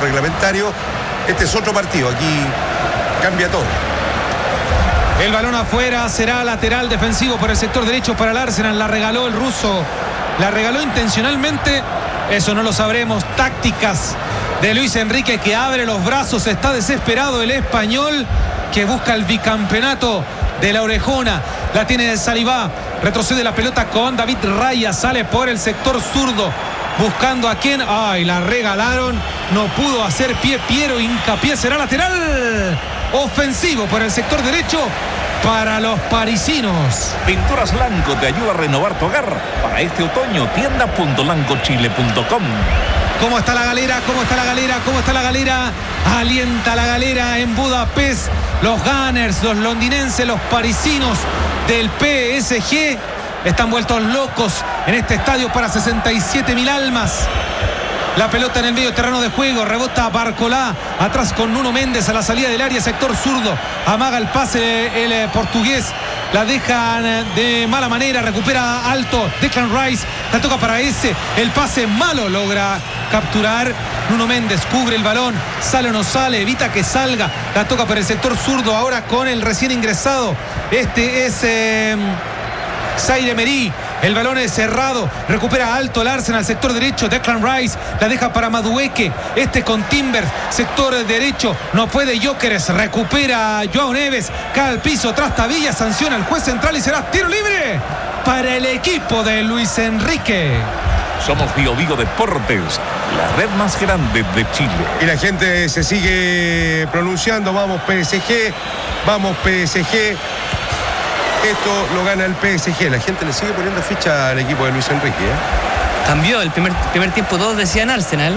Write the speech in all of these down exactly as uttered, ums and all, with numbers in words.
reglamentario. Este es otro partido, aquí cambia todo. El balón afuera, será lateral defensivo por el sector derecho para el Arsenal. La regaló el ruso, la regaló intencionalmente, eso no lo sabremos. Tácticas de Luis Enrique, que abre los brazos, está desesperado el español, que busca el bicampeonato de la orejona. La tiene Saliba, retrocede la pelota con David Raya, sale por el sector zurdo, buscando a quién. Ay, la regalaron, no pudo hacer pie Piero, hincapié, será lateral ofensivo por el sector derecho para los parisinos. Pinturas Lanco te ayuda a renovar tu hogar. Para este otoño, tienda punto lanco chile punto com. ¿Cómo está la galera? ¿Cómo está la galera? ¿Cómo está la galera? Alienta la galera en Budapest. Los Gunners, los londinenses, los parisinos del P S G están vueltos locos en este estadio para sesenta y siete mil almas. La pelota en el medio terreno de juego, rebota Barcolá, atrás con Nuno Méndez a la salida del área, sector zurdo, amaga el pase el portugués, la dejan de mala manera, recupera alto Declan Rice, la toca para ese, el pase malo logra capturar Nuno Méndez, cubre el balón, sale o no sale, evita que salga, la toca por el sector zurdo, ahora con el recién ingresado, este es eh, Zaire Emery. El balón es cerrado, recupera alto el Arsenal, sector derecho, Declan Rice, la deja para Madueque, este con Timber, sector derecho, no puede Gyökeres, recupera Joao Neves, cae al piso, Trastavilla, sanciona al juez central y será tiro libre para el equipo de Luis Enrique. Somos Bio Bio Deportes, la red más grande de Chile. Y la gente se sigue pronunciando, vamos P S G, vamos P S G. Esto lo gana el P S G. La gente le sigue poniendo ficha al equipo de Luis Enrique, ¿eh? Cambió el primer, primer tiempo, todos decían Arsenal.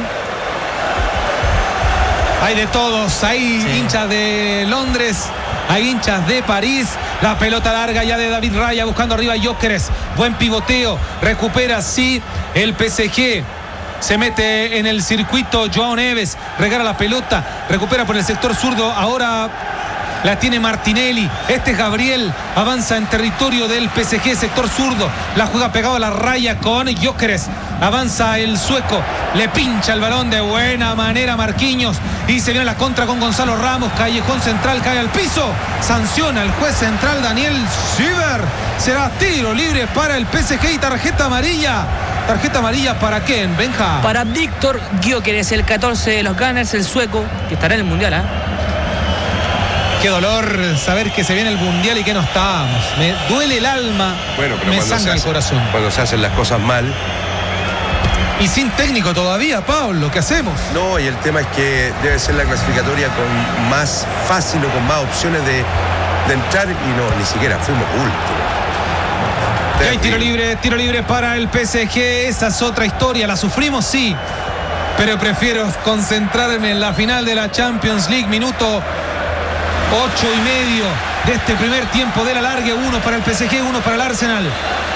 Hay de todos, hay sí. hinchas de Londres, hay hinchas de París. La pelota larga ya de David Raya, buscando arriba a Gyökeres. Buen pivoteo, recupera sí el P S G. Se mete en el circuito Joao Neves, regala la pelota, recupera por el sector zurdo, ahora la tiene Martinelli, este es Gabriel, avanza en territorio del P S G, sector zurdo, la juega pegado a la raya con Gyökeres, avanza el sueco, le pincha el balón de buena manera Marquinhos y se viene la contra con Gonzalo Ramos, callejón central, cae al piso, sanciona el juez central Daniel Schieber, será tiro libre para el P S G y tarjeta amarilla. ¿Tarjeta amarilla para quién, Benja? Para Víctor Gyökeres, el catorce de los Gunners, el sueco, que estará en el Mundial, ¿eh? Qué dolor saber que se viene el Mundial y que no estábamos. Me duele el alma, bueno, pero me sangra sangra el hace, corazón. Cuando se hacen las cosas mal. Y sin técnico todavía, Pablo, ¿qué hacemos? No, y el tema es que debe ser la clasificatoria con más fácil o con más opciones de, de entrar y no, ni siquiera fuimos últimos. Y hay tiro libre, tiro libre para el P S G, esa es otra historia, la sufrimos, sí, pero prefiero concentrarme en la final de la Champions League, minuto ocho y medio de este primer tiempo del alargue, uno para el P S G, uno para el Arsenal.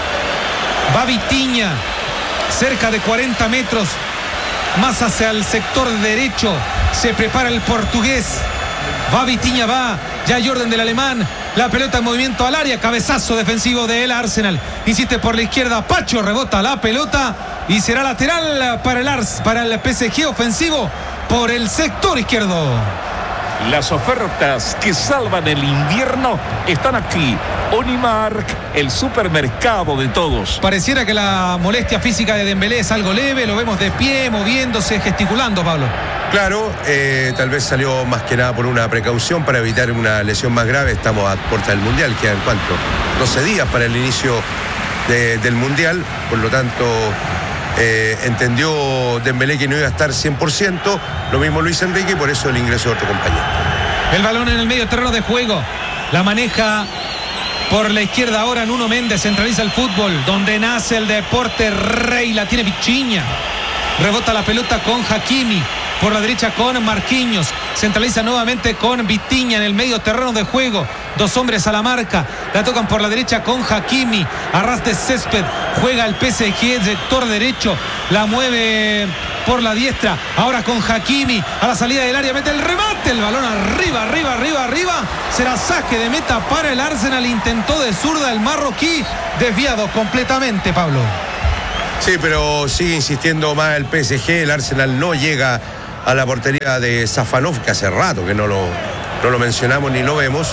Va Vitinha, cerca de cuarenta metros, más hacia el sector derecho, se prepara el portugués, va Vitinha, va, ya Jordan del alemán, la pelota en movimiento al área, cabezazo defensivo del Arsenal, insiste por la izquierda, Pacho, rebota la pelota y será lateral para el, Ars, para el P S G, ofensivo por el sector izquierdo. Las ofertas que salvan el invierno están aquí. Unimark, el supermercado de todos. Pareciera que la molestia física de Dembélé es algo leve, lo vemos de pie, moviéndose, gesticulando, Pablo. Claro, eh, tal vez salió más que nada por una precaución para evitar una lesión más grave. Estamos a puerta del Mundial, quedan ¿cuánto? doce días para el inicio de, del Mundial, por lo tanto eh, entendió Dembélé que no iba a estar cien por ciento, lo mismo Luis Enrique, y por eso el ingreso de otro compañero. El balón en el medio terreno de juego, la maneja por la izquierda ahora Nuno Méndez, centraliza el fútbol, donde nace el deporte rey, la tiene Vitinha, rebota la pelota con Hakimi, por la derecha con Marquinhos, centraliza nuevamente con Vitinha en el medio terreno de juego, dos hombres a la marca, la tocan por la derecha con Hakimi, arras de césped, juega el P S G, sector derecho, la mueve por la diestra, ahora con Hakimi, a la salida del área, mete el remate, el balón arriba, arriba, arriba, arriba, será saque de meta para el Arsenal, intentó de zurda el marroquí, desviado completamente, Pablo. Sí, pero sigue insistiendo más el P S G, el Arsenal no llega a la portería de Safanov, que hace rato que no lo, no lo mencionamos ni lo vemos.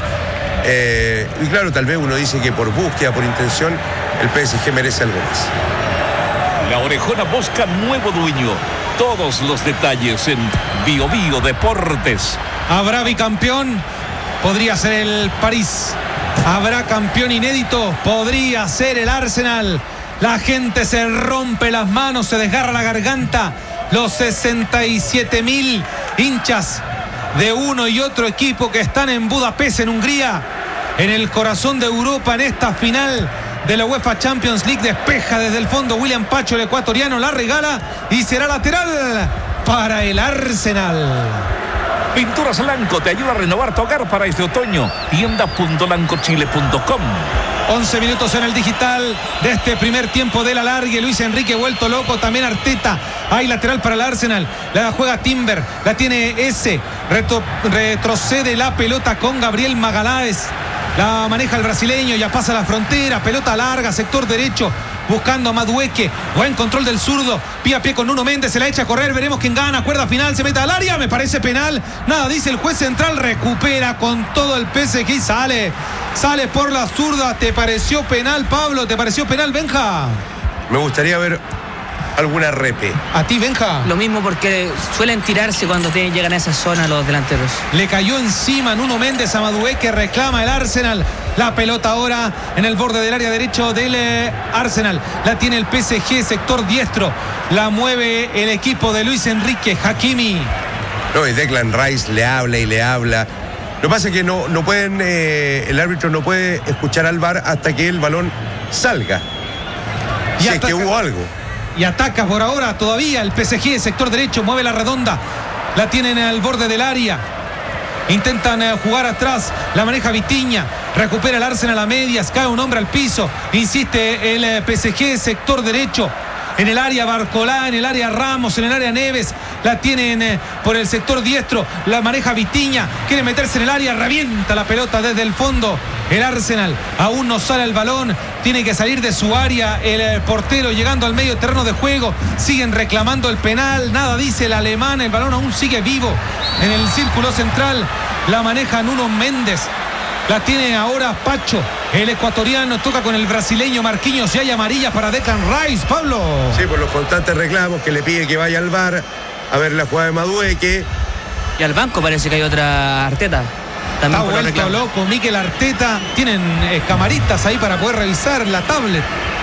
Eh, y claro, tal vez uno dice que por búsqueda, por intención, el P S G merece algo más. La Orejona busca nuevo dueño. Todos los detalles en Bio Bio Deportes. ¿Habrá bicampeón? Podría ser el París. ¿Habrá campeón inédito? Podría ser el Arsenal. La gente se rompe las manos, se desgarra la garganta. Los sesenta y siete mil hinchas de uno y otro equipo que están en Budapest, en Hungría, en el corazón de Europa, en esta final de la UEFA Champions League. Despeja desde el fondo William Pacho, el ecuatoriano, la regala y será lateral para el Arsenal. Pinturas Lanco te ayuda a renovar tu hogar para este otoño. tienda punto lanco chile punto com. once minutos en el digital de este primer tiempo del alargue. Luis Enrique vuelto loco, también Arteta. Hay lateral para el Arsenal. La juega Timber, la tiene S. Retro, retrocede la pelota con Gabriel Magalhães. La maneja el brasileño, ya pasa la frontera. Pelota larga, sector derecho, buscando a Madueque. Buen control del zurdo. Pie a pie con Nuno Méndez, se la echa a correr. Veremos quién gana. Cuerda final, se mete al área. Me parece penal. Nada, dice el juez central. Recupera con todo el P S G y sale. Sale por la zurda. ¿Te pareció penal, Pablo? ¿Te pareció penal, Benja? Me gustaría ver alguna repe. ¿A ti, Benja? Lo mismo, porque suelen tirarse cuando te llegan a esa zona los delanteros. Le cayó encima Nuno Méndez a Madueque, reclama el Arsenal. La pelota ahora en el borde del área derecho del eh, Arsenal. La tiene el P S G, sector diestro. La mueve el equipo de Luis Enrique. Hakimi. No, y Declan Rice le habla y le habla. Lo que pasa es que no, no pueden, eh, el árbitro no puede escuchar al V A R hasta que el balón salga. Y si ataca, es que hubo algo. Y ataca por ahora todavía el P S G, sector derecho, mueve la redonda. La tienen al borde del área. Intentan eh, jugar atrás, la maneja Vitinha, recupera el Arsenal a medias, cae un hombre al piso, insiste el eh, P S G, sector derecho, en el área Barcolá, en el área Ramos, en el área Neves, la tienen eh, por el sector diestro, la maneja Vitinha, quiere meterse en el área, revienta la pelota desde el fondo, el Arsenal, aún no sale el balón, tiene que salir de su área el eh, portero llegando al medio terreno de juego, siguen reclamando el penal, nada dice el alemán, el balón aún sigue vivo en el círculo central, la maneja Nuno Méndez. La tiene ahora Pacho, el ecuatoriano, toca con el brasileño Marquinhos y hay amarilla para Declan Rice, Pablo. Sí, por los constantes reclamos que le pide que vaya al V A R a ver la jugada de Madueque. Y al banco parece que hay otra Arteta. Está vuelto loco Mikel Arteta. Tienen eh, camaritas ahí para poder revisar la tablet.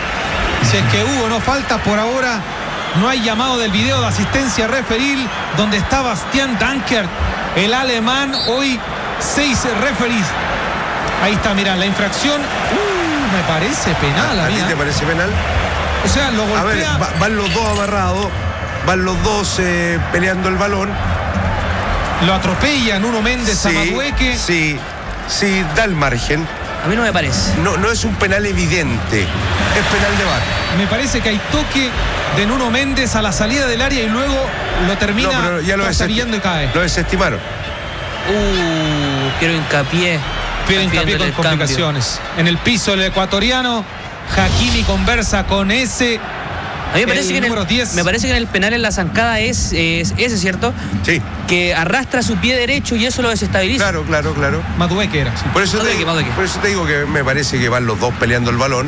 Si es que hubo no falta por ahora. No hay llamado del video de asistencia referil donde está Bastian Dankert, el alemán. Hoy seis referees. Ahí está, mirá, la infracción. Uh, me parece penal. ¿A, ¿A ti te parece penal? O sea, lo golpea. A ver, va, van los dos amarrados, van los dos eh, peleando el balón. Lo atropella Nuno Méndez sí, a Madueque. Sí, sí, da el margen. A mí no me parece. No, no es un penal evidente, es penal de V A R. Me parece que hay toque de Nuno Méndez a la salida del área y luego lo termina no, ya lo trastabillando y cae. Lo desestimaron. Uh, quiero hincapié. Quiero hincapié con complicaciones. Cambio. En el piso el ecuatoriano, Hakimi conversa con ese. A mí me parece, que en el, diez. me parece que en el penal en la zancada es, es ese, ¿cierto? Sí. Que arrastra su pie derecho y eso lo desestabiliza. Claro, claro, claro. Madueque era. Sí. Por, eso Madueque, te, Madueque. por eso te digo que me parece que van los dos peleando el balón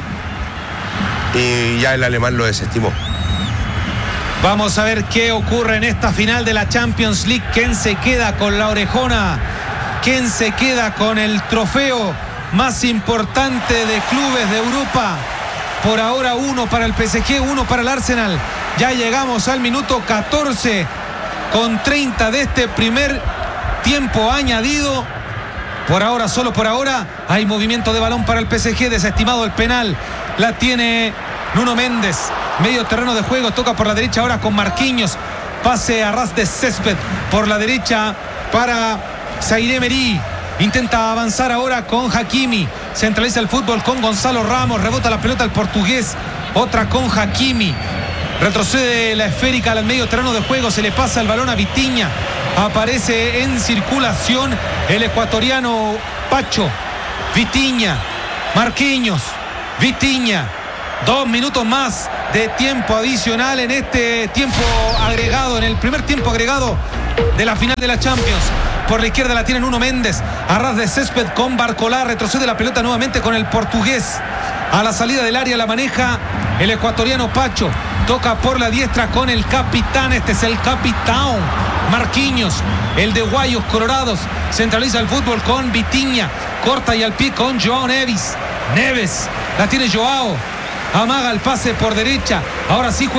y ya el alemán lo desestimó. Vamos a ver qué ocurre en esta final de la Champions League. ¿Quién se queda con la orejona? ¿Quién se queda con el trofeo más importante de clubes de Europa? Por ahora uno para el P S G, uno para el Arsenal. Ya llegamos al minuto catorce con treinta de este primer tiempo añadido. Por ahora, solo por ahora, hay movimiento de balón para el P S G, desestimado el penal. La tiene Nuno Méndez, medio terreno de juego, toca por la derecha ahora con Marquinhos. Pase a ras de césped por la derecha para Zaire Emery. Intenta avanzar ahora con Hakimi. Centraliza el fútbol con Gonzalo Ramos. Rebota la pelota el portugués. Otra con Hakimi. Retrocede la esférica al medio terreno de juego. Se le pasa el balón a Vitinha. Aparece en circulación el ecuatoriano Pacho. Vitinha. Marquinhos. Vitinha. Dos minutos más de tiempo adicional en este tiempo agregado, en el primer tiempo agregado de la final de la Champions. Por la izquierda la tiene Nuno Méndez, a ras de césped con Barcolá, retrocede la pelota nuevamente con el portugués. A la salida del área la maneja el ecuatoriano Pacho, toca por la diestra con el capitán, este es el capitán Marquinhos, el de Guayos Colorados, centraliza el fútbol con Vitinha, corta y al pie con Joao Neves, Neves, la tiene Joao, amaga el pase por derecha, ahora sí juega